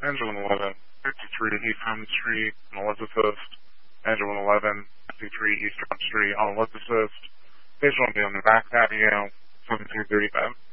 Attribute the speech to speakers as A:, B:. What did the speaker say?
A: Engine 111, 53 East Home Street on Elizabeth. Engine 111, 53 East Home Street on Elizabeth. Station 1 be on the back patio, 1735.